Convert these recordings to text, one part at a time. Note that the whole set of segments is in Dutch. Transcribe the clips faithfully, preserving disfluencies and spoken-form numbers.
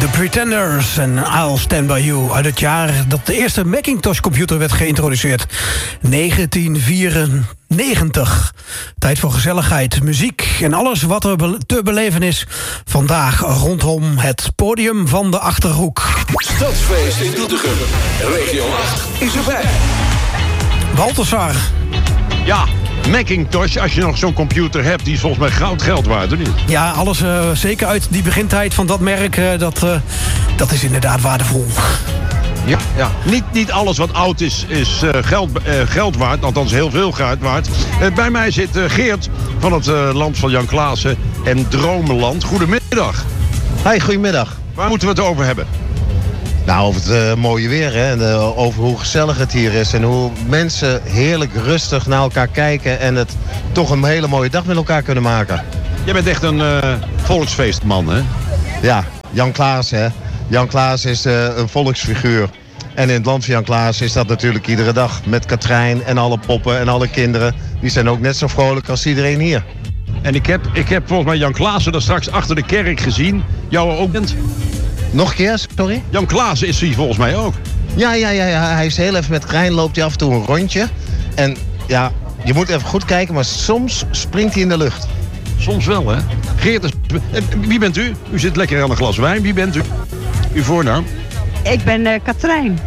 Pretenders en I'll Stand By You uit het jaar dat de eerste Macintosh-computer werd geïntroduceerd. negentien vierennegentig. Tijd voor gezelligheid, muziek en alles wat er be- te beleven is vandaag rondom het podium van de Achterhoek. Stadsfeest in Doetinchem. Regio acht is erbij. Balthasar. Ja, Macintosh, als je nog zo'n computer hebt, die is volgens mij goud geld waard, of niet? Ja, alles uh, zeker uit die begintijd van dat merk, uh, dat, uh, dat is inderdaad waardevol. Ja, ja. Niet, niet alles wat oud is, is uh, geld, uh, geld waard, althans heel veel geld waard. Uh, bij mij zit uh, Geert van het uh, land van Jan Klaassen en Dromenland. Goedemiddag. Hoi, goedemiddag. Waar moeten we het over hebben? Nou, over het uh, mooie weer, hè. En, uh, over hoe gezellig het hier is. En hoe mensen heerlijk rustig naar elkaar kijken. En het toch een hele mooie dag met elkaar kunnen maken. Jij bent echt een uh, volksfeestman, hè? Ja, Jan Klaassen, hè. Jan Klaassen is uh, een volksfiguur. En in het land van Jan Klaassen is dat natuurlijk iedere dag. Met Katrijn en alle poppen en alle kinderen. Die zijn ook net zo vrolijk als iedereen hier. En ik heb, ik heb volgens mij Jan Klaassen daar straks achter de kerk gezien. Jou ook bent. Nog een keer, sorry? Jan Klaassen is hier volgens mij ook. Ja, ja, ja, ja. Hij is heel even met Krijn, loopt hij af en toe een rondje. En ja, je moet even goed kijken, maar soms springt hij in de lucht. Soms wel, hè? Geert, is... wie bent u? U zit lekker aan een glas wijn. Wie bent u? Uw voornaam? Ik ben uh, Katrijn.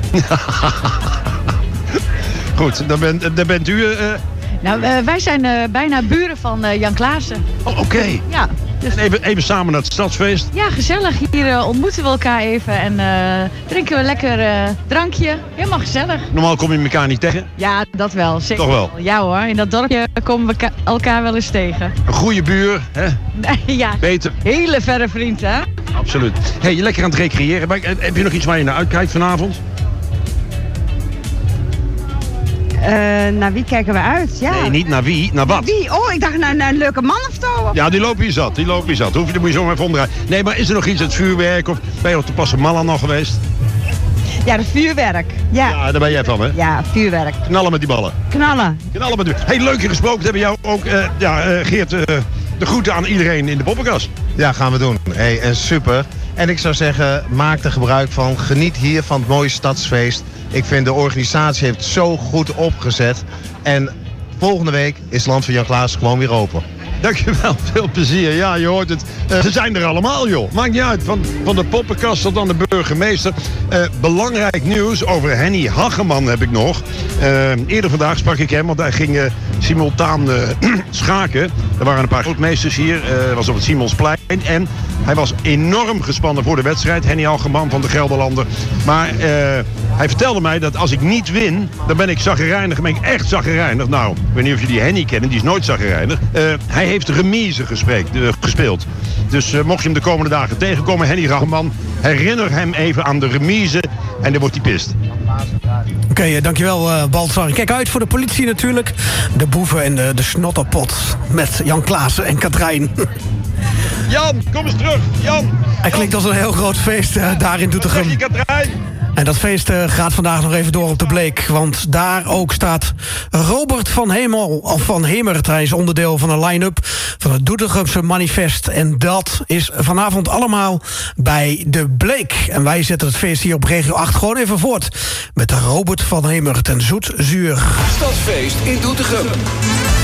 Goed, dan bent, dan bent u... Uh... Nou, uh, wij zijn uh, bijna buren van uh, Jan Klaassen. Oh, oké. Okay. Ja. Dus... Even, even samen naar het stadsfeest. Ja, gezellig. Hier uh, ontmoeten we elkaar even en uh, drinken we lekker uh, drankje. Helemaal gezellig. Normaal kom je elkaar niet tegen? Ja, dat wel. Zeker. Toch wel? Ja hoor, in dat dorpje komen we ka- elkaar wel eens tegen. Een goede buur, hè? Ja, beter. Hele verre vriend, hè? Absoluut. Hey, je lekker aan het recreëren. Maar heb je nog iets waar je naar uitkijkt vanavond? Uh, naar wie kijken we uit? Ja. Nee, niet naar wie, naar wat? Wie? Oh, ik dacht naar, naar een leuke man of zo. Ja, die lopen hier zat, die lopen hier zat. Hoef je, dan moet je zo maar even omdraaien. Nee, maar is er nog iets, het vuurwerk? Of ben je op de passe Mallan nog geweest? Ja, de vuurwerk. Ja. Ja, daar ben jij van, hè? Ja, vuurwerk. Knallen met die ballen. Knallen. Knallen met die... Hey, leuk je gesproken. Hebben jou ook, uh, ja, uh, Geert, uh, de groeten aan iedereen in de poppenkast. Ja, gaan we doen. Hey, en super. En ik zou zeggen, maak er gebruik van. Geniet hier van het mooie stadsfeest. Ik vind de organisatie heeft zo goed opgezet. En volgende week is Land van Jan Klaassen gewoon weer open. Dankjewel, veel plezier. Ja, je hoort het. Uh, ze zijn er allemaal, joh. Maakt niet uit. Van, van de poppenkast tot aan de burgemeester. Uh, belangrijk nieuws over Henny Hageman heb ik nog. Uh, eerder vandaag sprak ik hem, want hij ging uh, simultaan uh, schaken. Er waren een paar grootmeesters hier. Uh, was op het Simonsplein. En hij was enorm gespannen voor de wedstrijd. Henny Hageman van de Gelderlander. Maar uh, hij vertelde mij dat als ik niet win, dan ben ik chagrijnig. Dan ben ik echt chagrijnig. Nou, ik weet niet of jullie Henny kennen. Die is nooit chagrijnig. Uh, hij heeft remise gesprek, uh, gespeeld. Dus uh, mocht je hem de komende dagen tegenkomen, Henny Hageman, herinner hem even aan de remise en dan wordt hij pist. Oké, okay, dankjewel uh, Balthasar. Kijk uit voor de politie natuurlijk. De boeven en de, de snotterpot met Jan Klaassen en Katrijn. Jan, kom eens terug. Jan. Hij klinkt als een heel groot feest uh, daar in Doetinchem. Wat zeg je, Katrijn? En dat feest uh, gaat vandaag nog even door op de Bleek. Want daar ook staat Robert van Hemel, of van Hemert. Hij is onderdeel van een line-up van het Doetinchemse Manifest. En dat is vanavond allemaal bij de Bleek. En wij zetten het feest hier op regio acht gewoon even voort. Met Robert van Hemert en Zoet Zuur. Stadsfeest in Doetinchem.